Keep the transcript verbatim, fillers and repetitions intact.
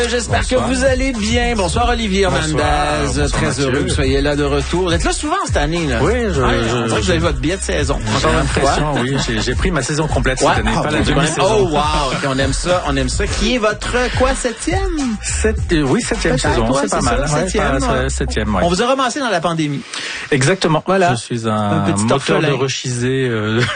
J'espère Bonsoir. que vous allez bien. Bonsoir Olivier Hernandez. Bonsoir. Très Bonsoir, heureux que vous soyez là de retour. Vous êtes là souvent cette année, là. Oui, je, Ah, je, on dirait que vous avez votre billet de saison. J'ai Encore une fois. l'impression, oui, j'ai, j'ai pris ma saison complète Ouais. cette année, Ah, pas bon, la c'est quand même- demi-saison. Oh wow, OK, on aime ça, on aime ça. Qui est votre quoi, septième? Sept, euh, oui, septième Peut-être, saison, ouais, c'est pas c'est mal. ça, Ouais, septième, pas- ouais. septième, ouais. On vous a ramassé dans la pandémie. Exactement. Voilà. Je suis Un un petit moteur orphelin. de rechisé. Euh,